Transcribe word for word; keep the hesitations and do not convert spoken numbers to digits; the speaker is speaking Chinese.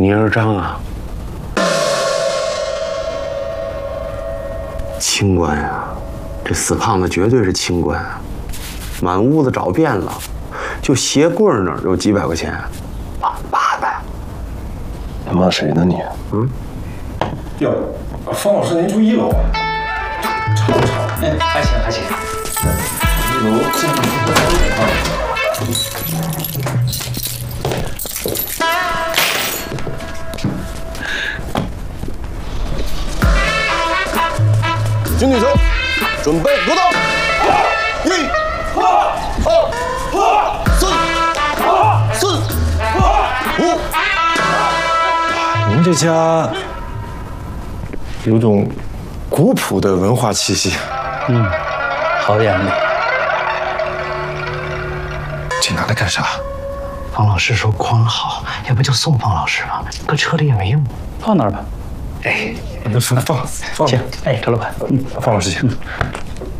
你儿张啊，清官啊，这死胖子绝对是清官啊，满屋子找遍了，就鞋柜那儿有几百块钱，王八蛋！ 你骂谁呢你？ 嗯？ 哟，方老师您住一楼啊？吵不吵？ 哎，还行还行。 一楼进不去啊。 军旅车，准备入道。一、二、四、四、五。 您这家有种古朴的文化气息。 嗯，好点没？ 这拿来干啥？ 方老师说筐好，要不就送方老师吧，搁车里也没用，放那儿吧。哎， 那放放放。 行，哎，周老板，嗯， 方老师请。 嗯